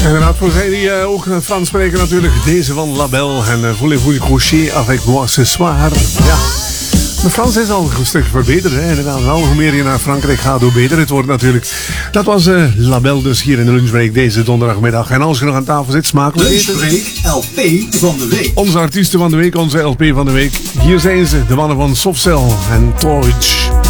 Inderdaad, voor zij die ook Frans spreken natuurlijk. Deze van Label en Voulez-vous coucher avec moi ce soir. Ja, mijn Frans is al een stuk verbeterd. Hè? Inderdaad, wel, hoe meer je naar Frankrijk gaat, hoe beter het wordt natuurlijk. Dat was Label dus hier in de lunchbreak deze donderdagmiddag. En als je nog aan tafel zit, smakelijk eten. Lunchbreak LP van de week. Onze artiesten van de week, onze LP van de week. Hier zijn ze, de mannen van Softcell en Torch.